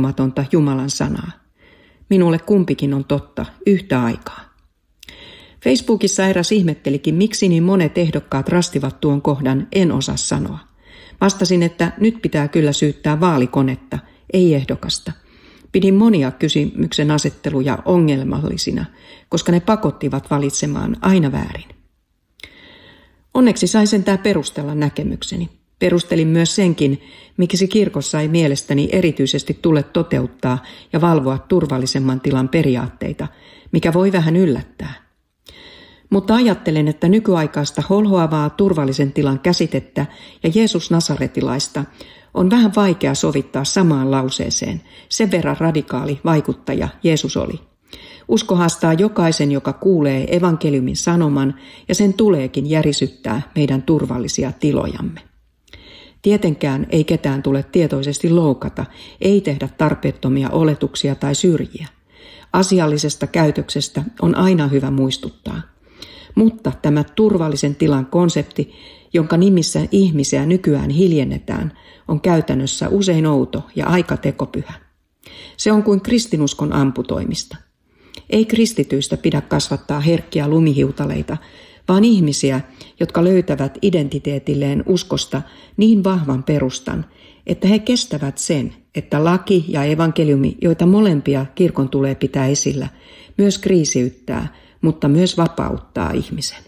muuttumatonta Jumalan sanaa. Minulle kumpikin on totta yhtä aikaa. Facebookissa eräs ihmettelikin, miksi niin monet ehdokkaat rastivat tuon kohdan, en osaa sanoa. Vastasin, että nyt pitää kyllä syyttää vaalikonetta, ei ehdokasta. Pidin monia kysymyksen asetteluja ongelmallisina, koska ne pakottivat valitsemaan aina väärin. Onneksi sain sentään perustella näkemykseni. Perustelin myös senkin, miksi kirkossa ei mielestäni erityisesti tule toteuttaa ja valvoa turvallisemman tilan periaatteita, mikä voi vähän yllättää. Mutta ajattelen, että nykyaikaista holhoavaa turvallisen tilan käsitettä ja Jeesus Nasaretilaista on vähän vaikea sovittaa samaan lauseeseen, sen verran radikaali vaikuttaja Jeesus oli. Usko haastaa jokaisen, joka kuulee evankeliumin sanoman, ja sen tuleekin järisyttää meidän turvallisia tilojamme. Tietenkään ei ketään tule tietoisesti loukata, ei tehdä tarpeettomia oletuksia tai syrjiä. Asiallisesta käytöksestä on aina hyvä muistuttaa. Mutta tämä turvallisen tilan konsepti, jonka nimissä ihmisiä nykyään hiljennetään, on käytännössä usein outo ja aika tekopyhä. Se on kuin kristinuskon amputoimista. Ei kristityistä pidä kasvattaa herkkiä lumihiutaleita, vaan ihmisiä, jotka löytävät identiteetilleen uskosta niin vahvan perustan, että he kestävät sen, että laki ja evankeliumi, joita molempia kirkon tulee pitää esillä, myös kriisiyttää, mutta myös vapauttaa ihmisen.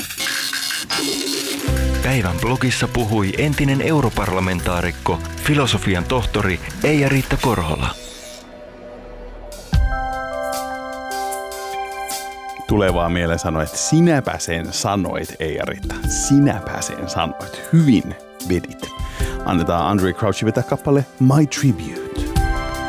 Päivän blogissa puhui entinen europarlamentaarikko, filosofian tohtori Eija-Riitta Korhola. Tulee vaan mieleen sanoa, että sinäpä sen sanoit, Eija-Riitta. Sinäpä sen sanoit. Hyvin vedit. Annetaan Andraé Crouchy vetää kappale My Tribute.